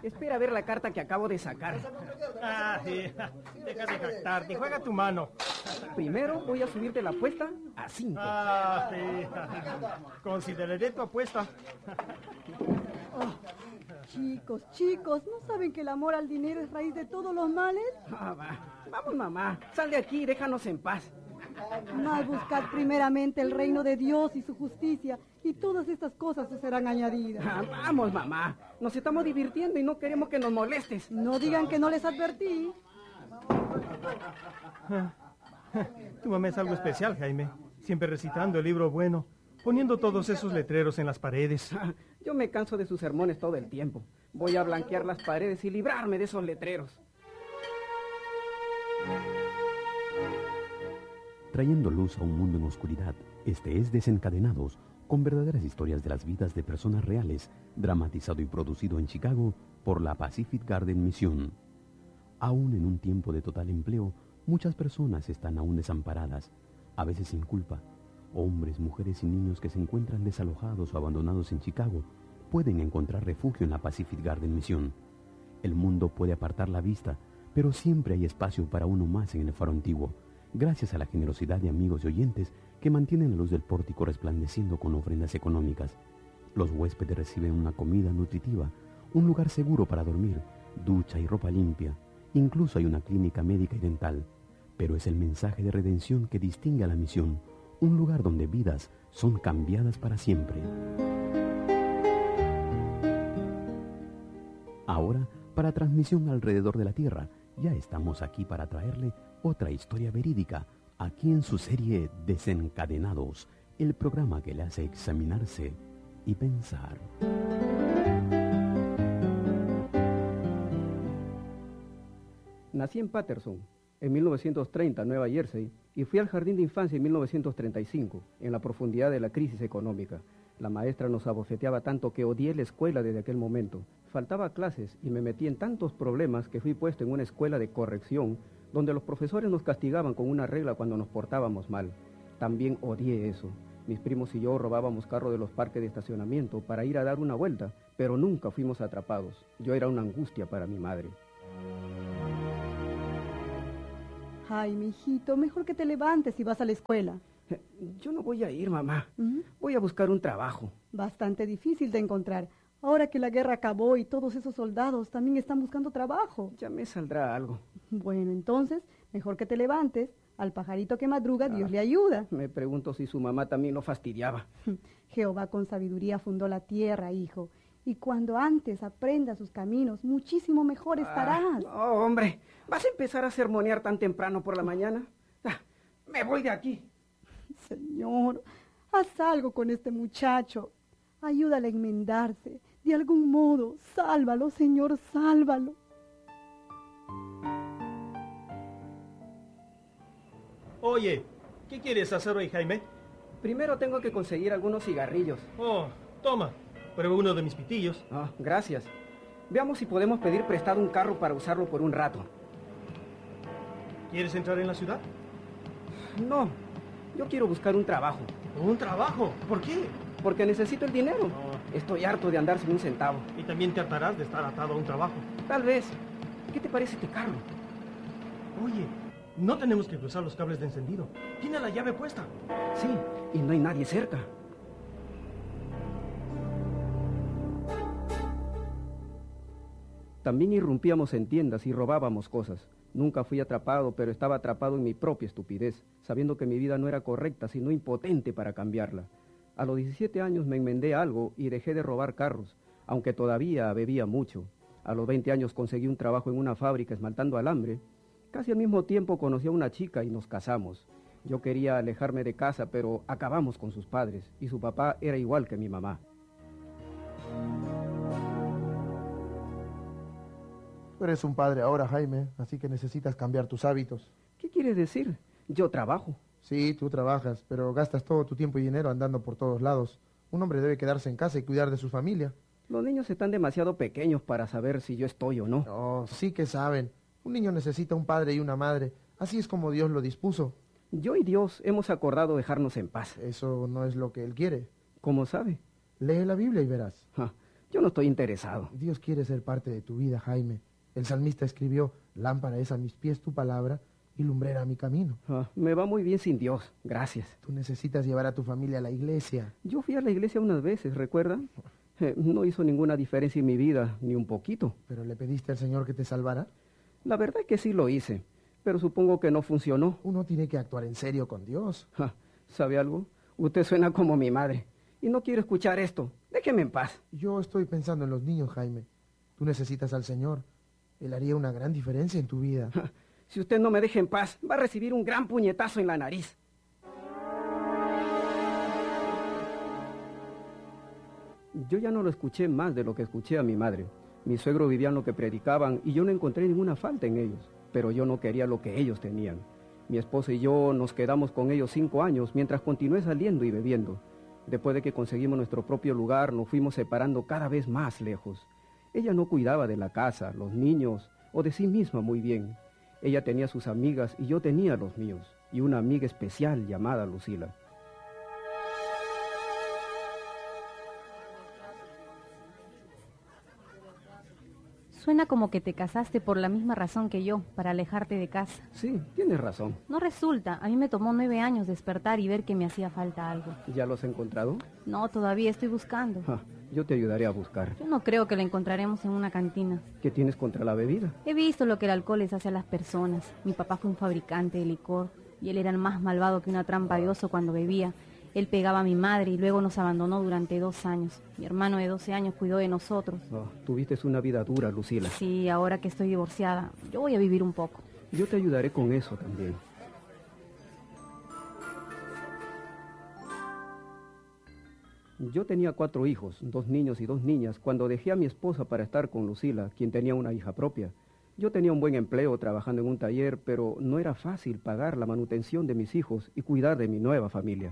Espera a ver la carta que acabo de sacar. Sí. Deja de jactarte. Juega tu mano. Primero voy a subirte la apuesta a 5. Sí. Consideraré tu apuesta. Chicos, ¿no saben que el amor al dinero es raíz de todos los males? Vamos, mamá. Sal de aquí y déjanos en paz. Más buscad primeramente el reino de Dios y su justicia, y todas estas cosas os serán añadidas. Vamos, mamá. Nos estamos divirtiendo y no queremos que nos molestes. No digan que no les advertí. Tu mamá es algo especial, Jaime. Siempre recitando el libro bueno, poniendo todos esos letreros en las paredes. Yo me canso de sus sermones todo el tiempo. Voy a blanquear las paredes y librarme de esos letreros. Trayendo luz a un mundo en oscuridad, este es Desencadenados, con verdaderas historias de las vidas de personas reales, dramatizado y producido en Chicago por la Pacific Garden Mission. Aún en un tiempo de total empleo, muchas personas están aún desamparadas, a veces sin culpa. Hombres, mujeres y niños que se encuentran desalojados o abandonados en Chicago pueden encontrar refugio en la Pacific Garden Mission. El mundo puede apartar la vista, pero siempre hay espacio para uno más en el faro antiguo, gracias a la generosidad de amigos y oyentes que mantienen la luz del pórtico resplandeciendo con ofrendas económicas. Los huéspedes reciben una comida nutritiva, un lugar seguro para dormir, ducha y ropa limpia. Incluso hay una clínica médica y dental. Pero es el mensaje de redención que distingue a la misión, un lugar donde vidas son cambiadas para siempre. Ahora, para transmisión alrededor de la Tierra, ya estamos aquí para traerle otra historia verídica, aquí en su serie Desencadenados, el programa que le hace examinarse y pensar. Nací en Paterson, en 1930, Nueva Jersey, y fui al jardín de infancia en 1935, en la profundidad de la crisis económica. La maestra nos abofeteaba tanto que odié la escuela desde aquel momento. Faltaba clases y me metí en tantos problemas que fui puesto en una escuela de corrección donde los profesores nos castigaban con una regla cuando nos portábamos mal. También odié eso. Mis primos y yo robábamos carros de los parques de estacionamiento para ir a dar una vuelta, pero nunca fuimos atrapados. Yo era una angustia para mi madre. Ay, mijito, mejor que te levantes y vas a la escuela. Yo no voy a ir, mamá. Voy a buscar un trabajo. Bastante difícil de encontrar. Ahora que la guerra acabó y todos esos soldados también están buscando trabajo. Ya me saldrá algo. Bueno, entonces, mejor que te levantes. Al pajarito que madruga, Dios le ayuda. Me pregunto si su mamá también lo fastidiaba. Jehová con sabiduría fundó la tierra, hijo. Y cuando antes aprendas sus caminos, muchísimo mejor estarás. No, hombre. ¿Vas a empezar a sermonear tan temprano por la mañana? Me voy de aquí. Señor, haz algo con este muchacho. Ayúdale a enmendarse. De algún modo, sálvalo, Señor, sálvalo. Oye, ¿qué quieres hacer hoy, Jaime? Primero tengo que conseguir algunos cigarrillos. Oh, toma, prueba uno de mis pitillos. Gracias. Veamos si podemos pedir prestado un carro para usarlo por un rato. ¿Quieres entrar en la ciudad? No, yo quiero buscar un trabajo. ¿Un trabajo? ¿Por qué? Porque necesito el dinero. Estoy harto de andar sin un centavo. Y también te hartarás de estar atado a un trabajo. Tal vez. ¿Qué te parece este carro? Oye, no tenemos que cruzar los cables de encendido. Tiene la llave puesta. Sí, y no hay nadie cerca. También irrumpíamos en tiendas y robábamos cosas. Nunca fui atrapado, pero estaba atrapado en mi propia estupidez, sabiendo que mi vida no era correcta, sino impotente para cambiarla. A los 17 años me enmendé algo y dejé de robar carros, aunque todavía bebía mucho. A los 20 años conseguí un trabajo en una fábrica esmaltando alambre. Casi al mismo tiempo conocí a una chica y nos casamos. Yo quería alejarme de casa, pero acabamos con sus padres, y su papá era igual que mi mamá. Tú eres un padre ahora, Jaime, así que necesitas cambiar tus hábitos. ¿Qué quieres decir? Yo trabajo. Sí, tú trabajas, pero gastas todo tu tiempo y dinero andando por todos lados. Un hombre debe quedarse en casa y cuidar de su familia. Los niños están demasiado pequeños para saber si yo estoy o no. No, sí que saben. Un niño necesita un padre y una madre. Así es como Dios lo dispuso. Yo y Dios hemos acordado dejarnos en paz. Eso no es lo que Él quiere. ¿Cómo sabe? Lee la Biblia y verás. Yo no estoy interesado. Dios quiere ser parte de tu vida, Jaime. El salmista escribió, lámpara es a mis pies tu palabra y lumbrera a mi camino. Me va muy bien sin Dios, gracias. Tú necesitas llevar a tu familia a la iglesia. Yo fui a la iglesia unas veces, ¿recuerda? No hizo ninguna diferencia en mi vida, ni un poquito. ¿Pero le pediste al Señor que te salvara? La verdad es que sí lo hice, pero supongo que no funcionó. Uno tiene que actuar en serio con Dios. ¿Sabe algo? Usted suena como mi madre. Y no quiero escuchar esto. Déjeme en paz. Yo estoy pensando en los niños, Jaime. Tú necesitas al Señor. Él haría una gran diferencia en tu vida. Si usted no me deja en paz, va a recibir un gran puñetazo en la nariz. Yo ya no lo escuché más de lo que escuché a mi madre. Mi suegro vivía en lo que predicaban y yo no encontré ninguna falta en ellos. Pero yo no quería lo que ellos tenían. Mi esposa y yo nos quedamos con ellos 5 años mientras continué saliendo y bebiendo. Después de que conseguimos nuestro propio lugar, nos fuimos separando cada vez más lejos. Ella no cuidaba de la casa, los niños o de sí misma muy bien. Ella tenía sus amigas y yo tenía los míos, y una amiga especial llamada Lucila. Suena como que te casaste por la misma razón que yo, para alejarte de casa. Sí, tienes razón. No resulta, a mí me tomó 9 años despertar y ver que me hacía falta algo. ¿Ya los has encontrado? No, todavía estoy buscando. Yo te ayudaré a buscar. Yo no creo que la encontraremos en una cantina. ¿Qué tienes contra la bebida? He visto lo que el alcohol les hace a las personas. Mi papá fue un fabricante de licor y él era el más malvado que una trampa de oso cuando bebía. Él pegaba a mi madre y luego nos abandonó durante 2 años. Mi hermano de 12 años cuidó de nosotros. Tuviste una vida dura, Lucila. Sí, ahora que estoy divorciada, yo voy a vivir un poco. Yo te ayudaré con eso también. Yo tenía 4 hijos, 2 niños y 2 niñas, cuando dejé a mi esposa para estar con Lucila, quien tenía una hija propia. Yo tenía un buen empleo trabajando en un taller, pero no era fácil pagar la manutención de mis hijos y cuidar de mi nueva familia.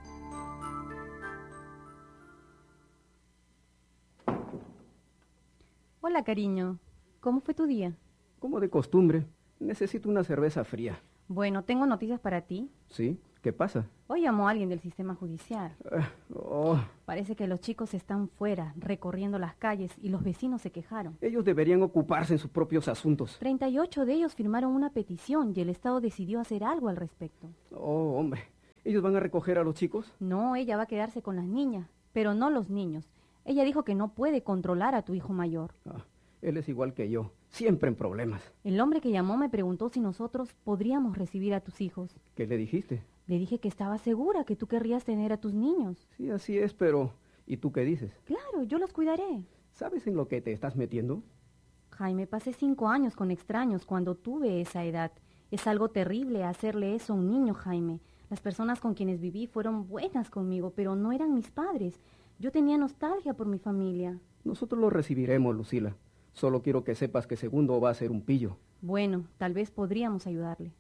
Hola, cariño. ¿Cómo fue tu día? Como de costumbre, necesito una cerveza fría. Bueno, tengo noticias para ti. ¿Sí? ¿Qué pasa? Hoy llamó a alguien del sistema judicial. Parece que los chicos están fuera, recorriendo las calles, y los vecinos se quejaron. Ellos deberían ocuparse en sus propios asuntos. 38 de ellos firmaron una petición y el Estado decidió hacer algo al respecto. Oh, hombre. ¿Ellos van a recoger a los chicos? No, ella va a quedarse con las niñas, pero no los niños. Ella dijo que no puede controlar a tu hijo mayor. Él es igual que yo, siempre en problemas. El hombre que llamó me preguntó si nosotros podríamos recibir a tus hijos. ¿Qué le dijiste? Le dije que estaba segura que tú querrías tener a tus niños. Sí, así es, pero... ¿Y tú qué dices? Claro, yo los cuidaré. ¿Sabes en lo que te estás metiendo? Jaime, pasé 5 años con extraños cuando tuve esa edad. Es algo terrible hacerle eso a un niño, Jaime. Las personas con quienes viví fueron buenas conmigo, pero no eran mis padres. Yo tenía nostalgia por mi familia. Nosotros lo recibiremos, Lucila. Solo quiero que sepas que Segundo va a ser un pillo. Bueno, tal vez podríamos ayudarle.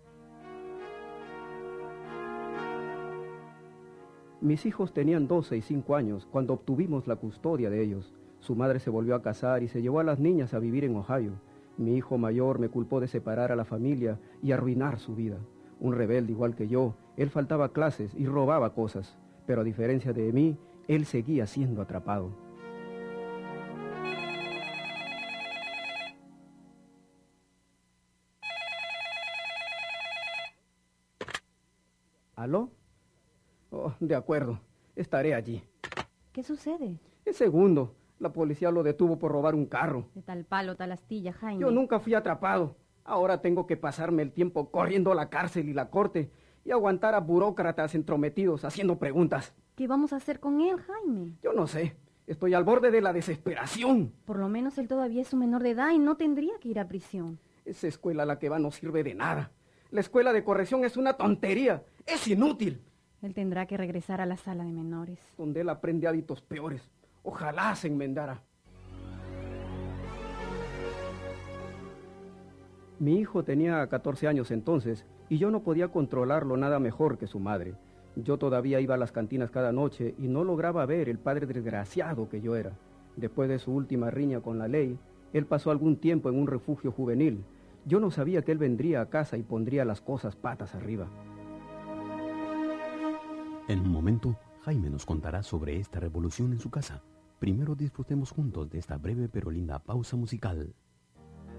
Mis hijos tenían 12 y 5 años cuando obtuvimos la custodia de ellos. Su madre se volvió a casar y se llevó a las niñas a vivir en Ohio. Mi hijo mayor me culpó de separar a la familia y arruinar su vida. Un rebelde igual que yo, él faltaba a clases y robaba cosas. Pero a diferencia de mí, él seguía siendo atrapado. ¿Aló? De acuerdo, estaré allí. ¿Qué sucede? Es Segundo. La policía lo detuvo por robar un carro. De tal palo, tal astilla, Jaime. Yo nunca fui atrapado. Ahora tengo que pasarme el tiempo corriendo a la cárcel y la corte y aguantar a burócratas entrometidos haciendo preguntas. ¿Qué vamos a hacer con él, Jaime? Yo no sé. Estoy al borde de la desesperación. Por lo menos él todavía es un menor de edad y no tendría que ir a prisión. Esa escuela a la que va no sirve de nada. La escuela de corrección es una tontería. Es inútil. Él tendrá que regresar a la sala de menores. Donde él aprende hábitos peores. Ojalá se enmendara. Mi hijo tenía 14 años entonces y yo no podía controlarlo nada mejor que su madre. Yo todavía iba a las cantinas cada noche y no lograba ver el padre desgraciado que yo era. Después de su última riña con la ley, él pasó algún tiempo en un refugio juvenil. Yo no sabía que él vendría a casa y pondría las cosas patas arriba. En un momento, Jaime nos contará sobre esta revolución en su casa. Primero disfrutemos juntos de esta breve pero linda pausa musical.